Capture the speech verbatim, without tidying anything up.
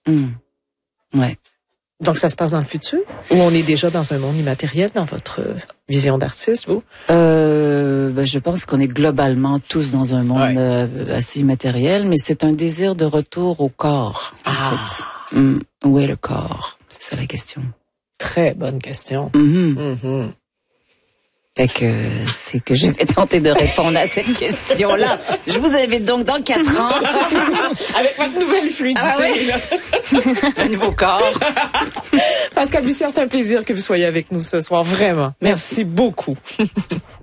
Mmh. Ouais. Donc, ça se passe dans le futur? Ou on est déjà dans un monde immatériel dans votre vision d'artiste, vous? Euh, ben, je pense qu'on est globalement tous dans un monde ouais. euh, assez immatériel, mais c'est un désir de retour au corps. En ah. fait. Mmh. Où est le corps? C'est ça la question. Très bonne question. Mm-hmm. Mm-hmm. Fait que c'est que je vais tenter de répondre à cette question-là. Je vous invite donc dans quatre ans. Avec votre nouvelle fluidité. Ah ouais. Un nouveau corps. Pascal Bussière, c'est un plaisir que vous soyez avec nous ce soir. Vraiment. Merci beaucoup.